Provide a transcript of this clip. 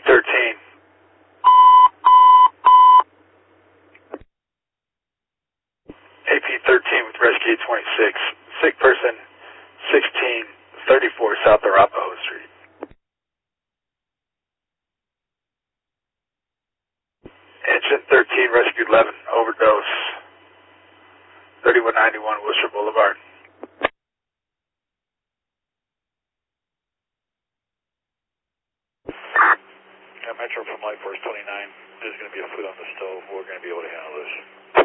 AP13. AP13 with Rescue 26. Sick person 1634 South Arapahoe Street. Incident 13, Rescue 11, overdose. 3191 Worcester Boulevard. Metro from Light Force 29. There's going to be a food on the stove. We're going to be able to handle this.